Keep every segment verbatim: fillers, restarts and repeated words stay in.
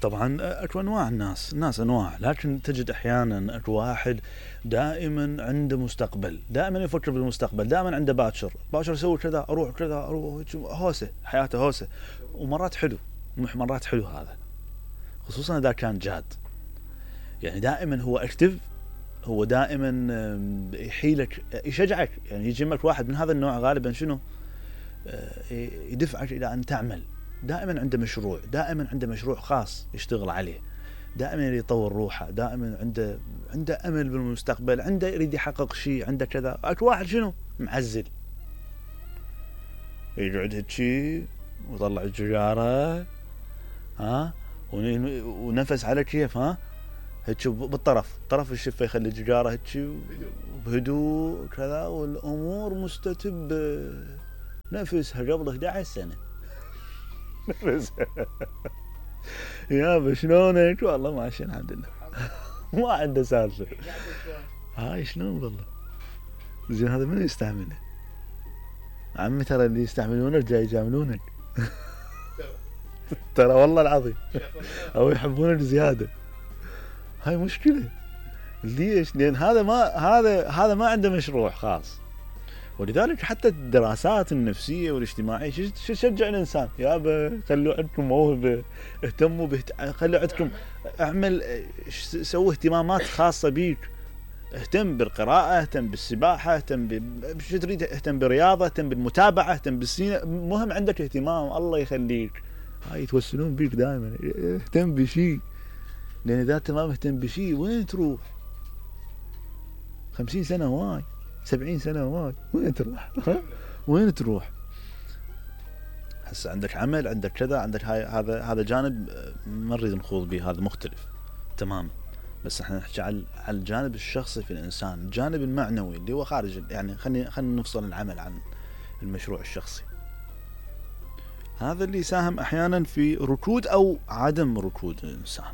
طبعا اكو انواع الناس الناس انواع، لكن تجد احيانا اكو واحد دائما عنده مستقبل، دائما يفكر بالمستقبل، دائما عنده باكر باكر اسوي كذا، اروح كذا، اروح هوسه، حياته هوسه، ومرات حلو، مرات حلو هذا، خصوصا اذا كان جاد. يعني دائما هو اكتف، هو دائما يحيلك، يشجعك، يعني يجي لك واحد من هذا النوع غالبا شنو يدفعك الى ان تعمل، دائما عنده مشروع، دائما عنده مشروع خاص يشتغل عليه، دائما يطور روحه، دائما عنده عنده امل بالمستقبل، عنده يريد يحقق شيء، عنده كذا. اكو واحد شنو معزل، يقعد هيك ويطلع السيجاره، ها، ونفس على كيف، ها، هيك بالطرف طرف الشفه، يخلي السيجاره هيك بهدوء كذا، والامور مستتبه، نفسها قبل إحدى عشرة سنه. نفسها يابا شلونك؟ والله ماشي الحمد لله. ما عنده سالفه. هاي شلون والله؟ زين هذا من يستعمله؟ عمي ترى اللي يستعملونك جاي يجاملونك. ترى والله العظيم، او يحبونك زياده. هاي مشكله. ليش؟ لان هذا ما هذا هذا ما عنده مشروع خاص. ولذلك حتى الدراسات النفسيه والاجتماعيه شو تشجع الانسان؟ يابا خلوا عندكم موهبه، اهتموا بهت... خلوا عندكم، اعمل، سووا اهتمامات خاصه بيك، اهتم بالقراءه، اهتم بالسباحه، اهتم ب... شو تريد، اهتم بالرياضه، اهتم بالمتابعه، اهتم بالسينما، مهم عندك اهتمام، الله يخليك. هاي يتوسلون بيك دائما، اهتم بشيء، لان اذا انت ما مهتم بشيء وين تروح؟ خمسين سنه هواي، سبعين سنة هواي، وين تروح؟ وين تروح؟ هسه عندك عمل، عندك كذا، عندك هاي، هذا هذا جانب ما نريد نخوض به، هذا مختلف تماما. بس احنا نحكي على على الجانب الشخصي في الانسان، الجانب المعنوي اللي هو خارج، يعني خلينا خلينا نفصل العمل عن المشروع الشخصي. هذا اللي يساهم احيانا في ركود او عدم ركود الانسان،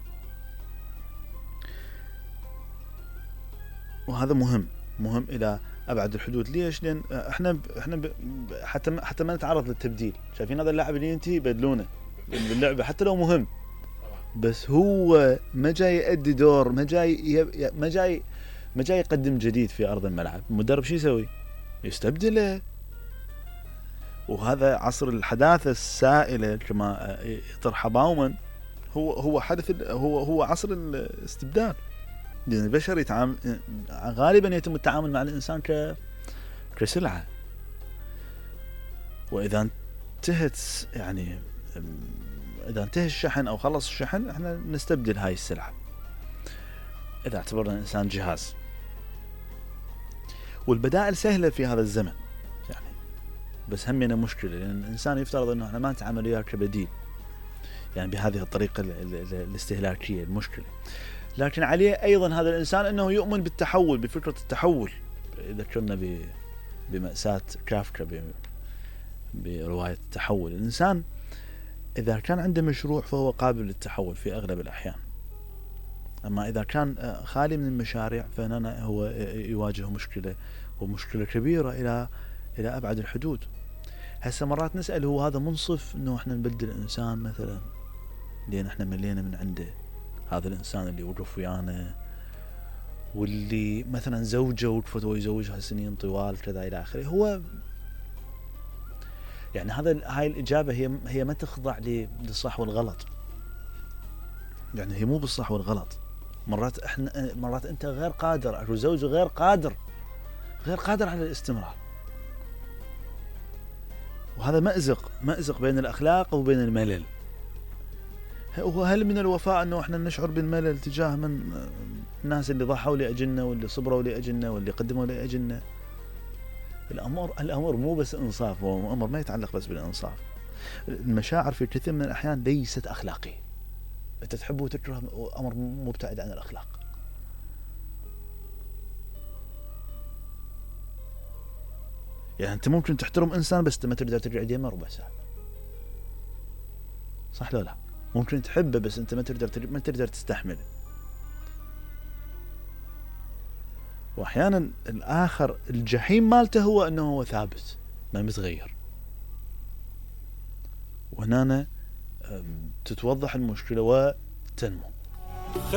وهذا مهم مهم الى ابعد الحدود. ليش؟ لان احنا احنا حتى حتى ما نتعرض للتبديل. شايفين هذا اللاعب اللي ينتهي يبدلونه باللعبه حتى لو مهم، بس هو ما جاي يؤدي دور، ما جاي ما جاي ما جاي يقدم جديد في ارض الملعب. المدرب شو يسوي؟ يستبدله. وهذا عصر الحداثه السائله كما يطرح باومان، هو هو حدث، هو هو عصر الاستبدال. لأن البشر يتعامل غالبا، يتم التعامل مع الإنسان ك كسلعة، وإذا انتهت، يعني إذا انتهى الشحن أو خلص الشحن، إحنا نستبدل هاي السلعة إذا اعتبرنا الإنسان جهاز. والبدائل سهلة في هذا الزمن يعني، بس همنا مشكلة، لأن الإنسان يفترض إنه إحنا ما نتعامل وياه كبديل، يعني بهذه الطريقة الاستهلاكية المشكلة. لكن عليه أيضا هذا الإنسان أنه يؤمن بالتحول، بفكرة التحول. ذكرنا بمأساة كافكا برواية التحول. الإنسان إذا كان عنده مشروع فهو قابل للتحول في أغلب الأحيان، أما إذا كان خالي من المشاريع فهنا هو يواجه مشكلة، ومشكلة كبيرة إلى إلى أبعد الحدود. هسه مرات نسأل، هو هذا منصف أنه إحنا نبدل الإنسان مثلا لأن إحنا ملينا من عنده؟ هذا الإنسان اللي وقف ويانا، واللي مثلا زوجه وقفت ويزوجها سنين طوال كذا إلى آخره، هو يعني هذا هاي الإجابة هي هي ما تخضع للصح والغلط، يعني هي مو بالصح والغلط. مرات إحنا مرات أنت غير قادر، أو زوجه غير قادر غير قادر على الاستمرار، وهذا مأزق مأزق بين الأخلاق وبين الملل. وهل من الوفاء أنه إحنا نشعر بالملل تجاه من الناس اللي ضحوا لأجلنا، واللي صبروا لأجلنا، واللي قدموا لأجلنا؟ الأمر الأمر مو بس إنصاف، هو أمر ما يتعلق بس بالإنصاف. المشاعر في كثير من الأحيان ليست أخلاقية. أنت تحب وتكره، أمر مبتعد عن الأخلاق. يعني أنت ممكن تحترم إنسان بس ما تقدر تقعد يمه ربع ساعة، صح لو لا؟ ممكن تحبه بس أنت ما تقدر ما تقدر تستحمله. وأحيانا الآخر الجحيم مالته هو أنه هو ثابت ما متغير. وهنا تتوضح المشكلة تنمو.